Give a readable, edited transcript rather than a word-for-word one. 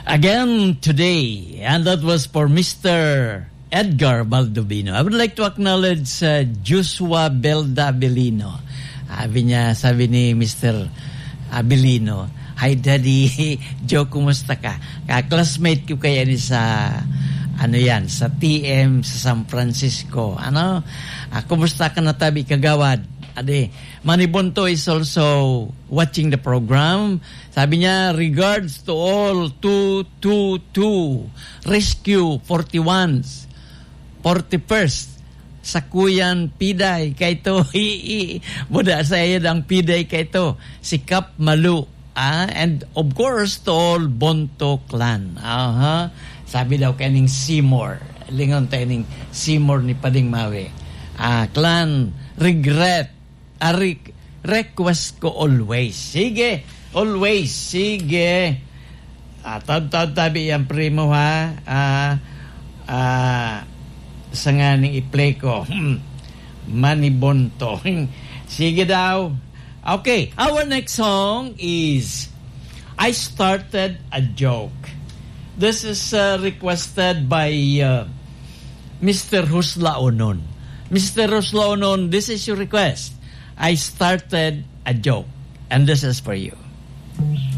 again today, and that was for Mr. Edgar Baldovino. I would like to acknowledge Joshua Belda Belino. Sabi ni Mr. Belino, "Hi Daddy, Joe, kumusta ka?" Classmate ko kaya ni sa sa TM sa San Francisco. Kumusta ka na tabi kagawad? Manibonto is also watching the program. Sabi niya, regards to all 222 Rescue 41st sa Kuyan Piday kay to buda sa iya ang Piday kay to si Kap Malu, and of course to all Bonto clan. Sabi daw kaning Seymour, lingon tayo ning Seymour ni Pading Mawe. Clan regret, request ko always. Sige, always, sige. Tabi ang primo ha. Sa nga ning i-play ko. Manibonto. Sige daw. Okay, our next song is I Started a Joke. This is requested by Mr. Husla Onon. Mr. Husla Onon, this is your request. I started a joke, and this is for you.